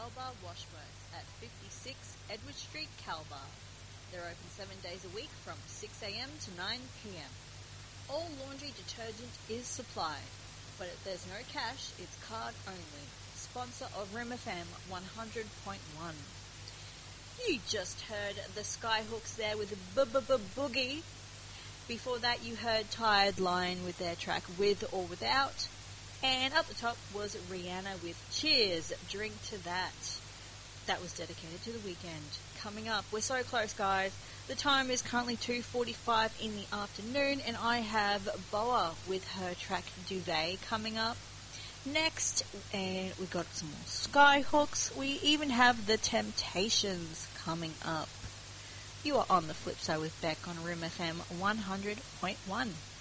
Calbar Washworks at 56 Edward Street, Calbar. They're open 7 days a week from 6 a.m. to 9 p.m. All laundry detergent is supplied, but there's no cash, it's card only. Sponsor of Rim FM 100.1. You just heard the Skyhooks there with Boogie. Before that you heard Tired Line with their track With or Without. And up the top was Rihanna with Cheers, Drink to That. That was dedicated to the weekend. Coming up, we're so close, guys. The time is currently 2:45 in the afternoon, and I have Boa with her track Duvet coming up next. And we got some more Skyhooks. We even have The Temptations coming up. You are on the flip side with Beck on Rim FM 100.1.